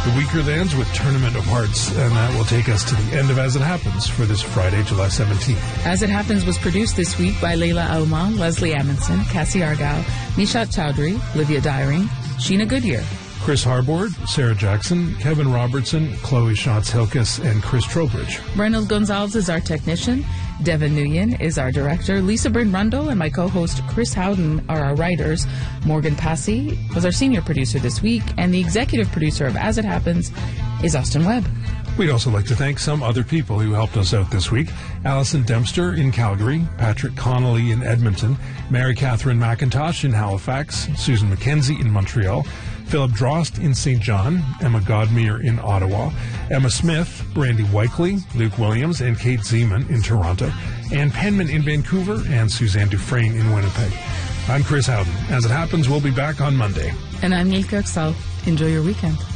The Weakerthans with Tournament of Hearts, and that will take us to the end of As It Happens for this Friday, July 17th. As It Happens was produced this week by Layla Alman, Leslie Amundsen, Cassie Argyle, Nishat Chowdhury, Olivia Dyring, Sheena Goodyear, Chris Harbord, Sarah Jackson, Kevin Robertson, Chloe Schatz-Hilkes, and Chris Trowbridge. Reynold Gonzalez is our technician. Devin Nguyen is our director. Lisa Bryn Rundle and my co-host Chris Howden are our writers. Morgan Passy was our senior producer this week. And the executive producer of As It Happens is Austin Webb. We'd also like to thank some other people who helped us out this week. Allison Dempster in Calgary, Patrick Connolly in Edmonton, Mary Catherine McIntosh in Halifax, Susan McKenzie in Montreal, Philip Drost in St. John, Emma Godmere in Ottawa, Emma Smith, Brandy Weikley, Luke Williams, and Kate Zeman in Toronto, Ann Penman in Vancouver, and Suzanne Dufresne in Winnipeg. I'm Chris Howden. As It Happens, we'll be back on Monday. And I'm Neil Kirksall. Enjoy your weekend.